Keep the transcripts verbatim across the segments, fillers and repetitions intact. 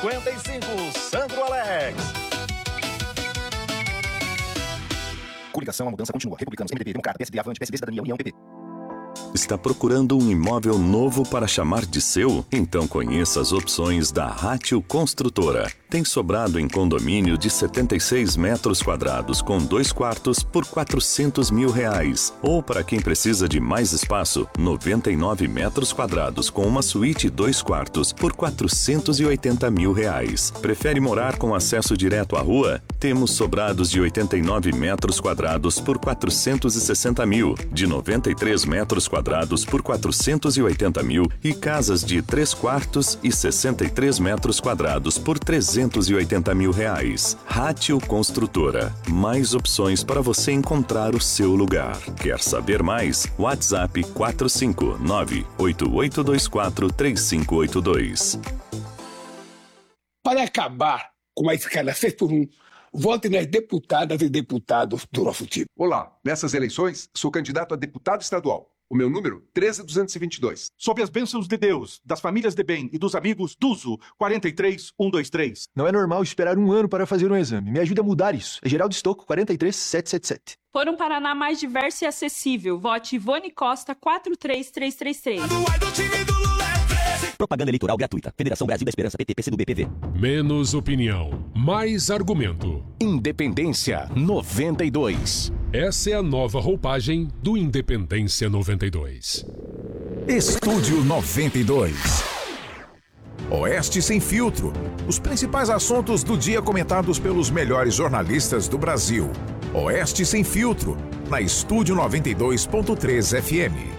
cinquenta e cinco, Sandro Alex. Coligação, a mudança continua. Republicanos, M D B, Democrata, P S D, Avante, P S D, Cidadania, União, P P. Está procurando um imóvel novo para chamar de seu? Então conheça as opções da Rátio Construtora. Tem sobrado em condomínio de setenta e seis metros quadrados com dois quartos por quatrocentos mil reais. Ou para quem precisa de mais espaço, noventa e nove metros quadrados com uma suíte e dois quartos por quatrocentos e oitenta mil reais. Prefere morar com acesso direto à rua? Temos sobrados de oitenta e nove metros quadrados por quatrocentos e sessenta mil, de noventa e três metros quadrados por quatrocentos e oitenta mil e casas de três quartos e sessenta e três metros quadrados por trezentos e oitenta mil reais. Rátio Construtora. Mais opções para você encontrar o seu lugar. Quer saber mais? WhatsApp quatro cinco nove, oito oito dois quatro, três cinco oito dois. Para acabar com a escala seis por um, vote nas deputadas e deputados do nosso time. Olá, nessas eleições, sou candidato a deputado estadual. O meu número, treze mil duzentos e vinte e dois. Sob as bênçãos de Deus, das famílias de bem e dos amigos, Duzo, quarenta e três mil cento e vinte e três. Não é normal esperar um ano para fazer um exame. Me ajude a mudar isso. É Geraldo Estocco, quarenta e três mil setecentos e setenta e sete. Por um Paraná mais diverso e acessível, vote Ivone Costa quatro três três três três. Propaganda eleitoral gratuita. Federação Brasil da Esperança, P T, P C do B, P V. Menos opinião, mais argumento. Independência noventa e dois. Essa é a nova roupagem do Independência noventa e dois. Estúdio noventa e dois. Oeste Sem Filtro. Os principais assuntos do dia comentados pelos melhores jornalistas do Brasil. Oeste Sem Filtro, na Estúdio noventa e dois ponto três F M.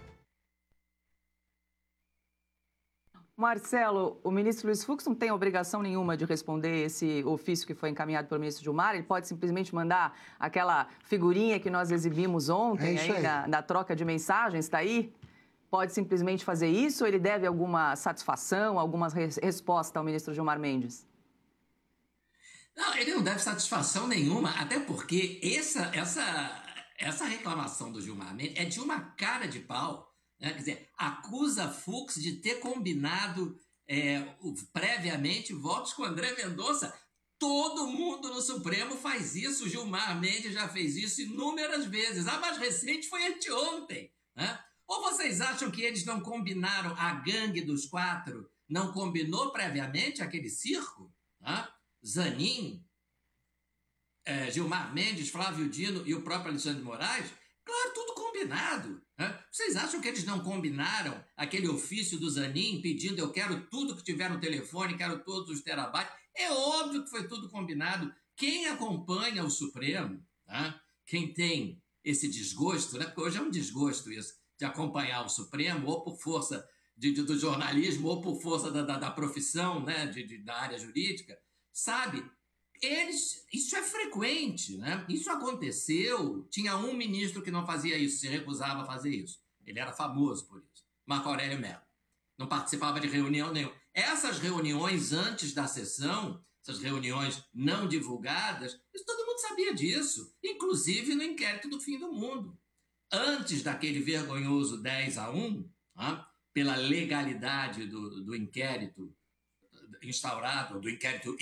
Marcelo, o ministro Luiz Fux não tem obrigação nenhuma de responder esse ofício que foi encaminhado pelo ministro Gilmar. Ele pode simplesmente mandar aquela figurinha que nós exibimos ontem, é aí, aí. Na, na troca de mensagens, está aí? Pode simplesmente fazer isso ou ele deve alguma satisfação, alguma res resposta ao ministro Gilmar Mendes? Não, ele não deve satisfação nenhuma, até porque essa, essa, essa reclamação do Gilmar Mendes é de uma cara de pau. Quer dizer, acusa Fux de ter combinado é, previamente votos com André Mendonça. Todo mundo no Supremo faz isso. Gilmar Mendes já fez isso inúmeras vezes. A mais recente foi anteontem. Né? Ou vocês acham que eles não combinaram, a gangue dos quatro não combinou previamente aquele circo? Né? Zanin, é, Gilmar Mendes, Flávio Dino e o próprio Alexandre de Moraes? Claro, tudo combinado. Né? Vocês acham que eles não combinaram aquele ofício do Zanin pedindo eu quero tudo que tiver no telefone, quero todos os terabytes? É óbvio que foi tudo combinado. Quem acompanha o Supremo, tá? Quem tem esse desgosto, né? Porque hoje é um desgosto isso, de acompanhar o Supremo, ou por força de, de, do jornalismo, ou por força da, da, da profissão, né? de, de, da área jurídica, sabe? Eles, isso é frequente, né? Isso aconteceu. Tinha um ministro que não fazia isso, se recusava a fazer isso. Ele era famoso por isso. Marco Aurélio Mello. Não participava de reunião nenhuma. Essas reuniões antes da sessão, essas reuniões não divulgadas, isso todo mundo sabia disso. Inclusive no inquérito do fim do mundo. Antes daquele vergonhoso dez a um, tá? Pela legalidade do, do inquérito instaurado, do inquérito